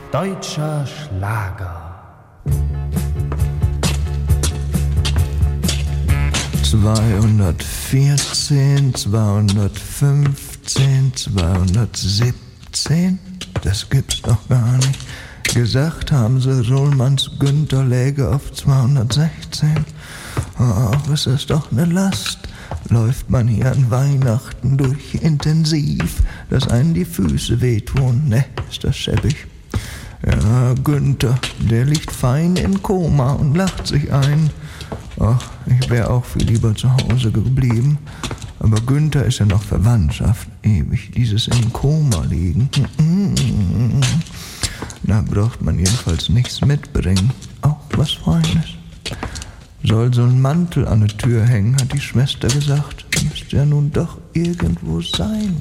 Deutscher Schlager. 214, 215, 217, das gibt's doch gar nicht. Gesagt haben sie, Rollmanns Günther läge auf 216. Ach, ist das doch eine Last. Läuft man hier an Weihnachten durch intensiv, dass einen die Füße wehtun. Ne, ist das schäbig. Ja, Günther, der liegt fein in Koma und lacht sich ein. Ach, ich wäre auch viel lieber zu Hause geblieben. Aber Günther ist ja noch Verwandtschaft. Ewig dieses im Koma liegen. Da braucht man jedenfalls nichts mitbringen. Auch was Feines. Soll so ein Mantel an der Tür hängen, hat die Schwester gesagt. Müsste ja nun doch irgendwo sein.